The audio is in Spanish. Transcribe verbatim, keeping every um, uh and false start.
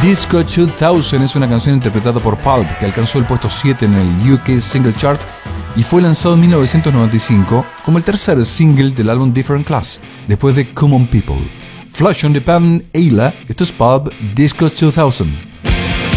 Disco dos mil es una canción interpretada por Pulp que alcanzó el puesto siete en el U K Single Chart y fue lanzado en mil novecientos noventa y cinco como el tercer single del álbum Different Class, después de Common People. Flush on the Pan, Ayla, esto es Pulp, Disco dos mil.